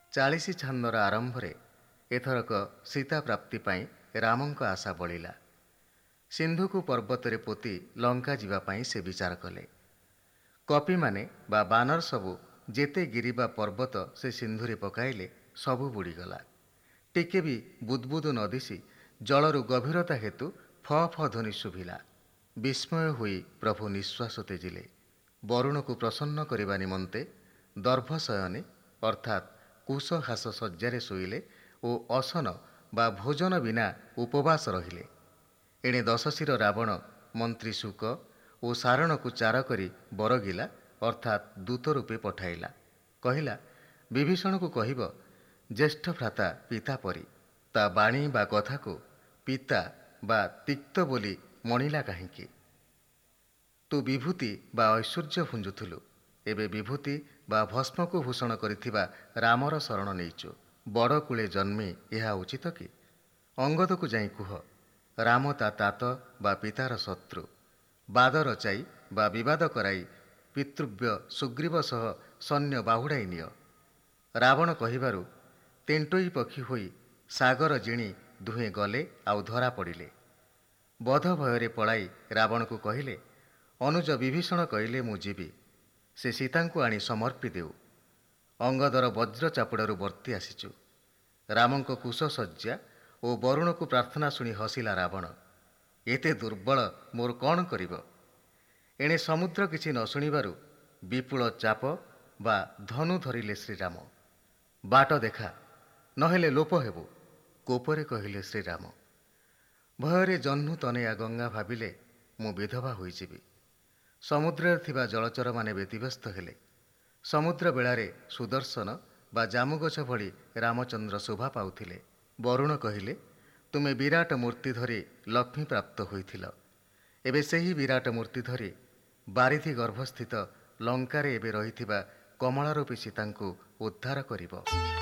40 ଛାନ୍ଦର ଆରମ୍ଭରେ ଏଥରକ ସୀତା ପ୍ରାପ୍ତି ପାଇଁ ରାମଙ୍କ ଆଶା ବଳିଲା। ସିନ୍ଧୁକୁ ପର୍ବତରେ ପୋତି ଲଙ୍କା ଯିବା ପାଇଁ ସେ ବିଚାର କଲେ। କପିମାନେ ବା ବାନର ସବୁ ଯେତେ ଗିରି ବା ପର୍ବତ ସେ ସିନ୍ଧୁରେ ପକାଇଲେ ସବୁ ବୁଡ଼ିଗଲା। ଟିକେ ବି ବୁଦ୍ବୁଦ ନ ଦିଶି ଜଳରୁ ଗଭୀରତା ହେତୁ ଫ ଫ ଧ୍ୱନି ଶୁଭିଲା। ବିସ୍ମୟ ହୋଇ ପ୍ରଭୁ ନିଶ୍ୱାସ ତେଜିଲେ। ବରୁଣକୁ ପ୍ରସନ୍ନ କରିବା ନିମନ୍ତେ ଦର୍ଭଶୟନେ ଅର୍ଥାତ୍ କୁଶହାସ ଶଯ୍ୟାରେ ଶୋଇଲେ ଓ ଅସନ ବା ଭୋଜନ ବିନା ଉପବାସ ରହିଲେ। ଏଣେ ଦଶଶିର ରାବଣ ମନ୍ତ୍ରୀ ଶୁକ ଓ ସାରଣକୁ ଚାର କରି ବରଗିଲା ଅର୍ଥାତ୍ ଦୂତ ରୂପେ ପଠାଇଲା। କହିଲା, ବିଭୀଷଣକୁ କହିବ, ଜ୍ୟେଷ୍ଠ ଭ୍ରାତା ପିତା ପରି, ତା ବାଣୀ ବା କଥାକୁ ପିତା ବା ତିକ୍ତ ବୋଲି ମଣିଲା କାହିଁକି? ତୁ ବିଭୂତି ବା ଐଶ୍ୱର୍ଯ୍ୟ ଭୁଞ୍ଜୁଥିଲୁ, ଏବେ ବିଭୂତି ବା ଭସ୍ମକୁ ଭୂଷଣ କରିଥିବା ରାମର ଶରଣ ନେଇଛୁ। ବଡ଼ କୂଳେ ଜନ୍ମି ଏହା ଉଚିତ କି? ଅଙ୍ଗଦକୁ ଯାଇ କୁହ, ରାମ ତା ତାତ ବା ପିତାର ଶତ୍ରୁ। ବାଦ ରଚାଇ ବା ବିବାଦ କରାଇ ପିତୃବ୍ୟ ସୁଗ୍ରୀବ ସହ ସୈନ୍ୟ ବାହୁଡ଼ାଇ ନିଅ। ରାବଣ କହିବାରୁ ତେଣ୍ଟୋଇ ପକ୍ଷୀ ହୋଇ ସାଗର ଜିଣି ଦୁହେଁ ଗଲେ ଆଉ ଧରା ପଡ଼ିଲେ। ବଧ ଭୟରେ ପଳାଇ ରାବଣକୁ କହିଲେ, ଅନୁଜ ବିଭୀଷଣ କହିଲେ ମୁଁ ଯିବି, ସେ ସୀତାଙ୍କୁ ଆଣି ସମର୍ପି ଦେଉ। ଅଙ୍ଗଦର ବଜ୍ର ଚାପୁଡ଼ାରୁ ବର୍ତ୍ତି ଆସିଛୁ। ରାମଙ୍କ କୁଶଶଯ୍ୟା ଓ ବରୁଣକୁ ପ୍ରାର୍ଥନା ଶୁଣି ହସିଲା ରାବଣ। ଏତେ ଦୁର୍ବଳ ମୋର କ'ଣ କରିବ? ଏଣେ ସମୁଦ୍ର କିଛି ନ ଶୁଣିବାରୁ ବିପୁଳ ଚାପ ବା ଧନୁ ଧରିଲେ ଶ୍ରୀରାମ। ବାଟ ଦେଖା, ନହେଲେ ଲୋପ ହେବୁ, କୋପରେ କହିଲେ ଶ୍ରୀରାମ। ଭୟରେ ଜହ୍ନୁ ତନୟା ଗଙ୍ଗା ଭାବିଲେ ମୁଁ ବିଧବା ହୋଇଯିବି। ସମୁଦ୍ରରେ ଥିବା ଜଳଚରମାନେ ବ୍ୟତିବ୍ୟସ୍ତ ହେଲେ। ସମୁଦ୍ର ବେଳାରେ ସୁଦର୍ଶନ ବା ଜାମୁଗଛ ଭଳି ରାମଚନ୍ଦ୍ର ଶୋଭା ପାଉଥିଲେ। ବରୁଣ କହିଲେ, ତୁମେ ବିରାଟ ମୂର୍ତ୍ତି ଧରି ଲକ୍ଷ୍ମୀ ପ୍ରାପ୍ତ ହୋଇଥିଲ। ଏବେ ସେହି ବିରାଟ ମୂର୍ତ୍ତି ଧରି ବାରିଧି ଗର୍ଭସ୍ଥିତ ଲଙ୍କାରେ ଏବେ ରହିଥିବା କମଳାରୂପୀ ସୀତାଙ୍କୁ ଉଦ୍ଧାର କରିବ।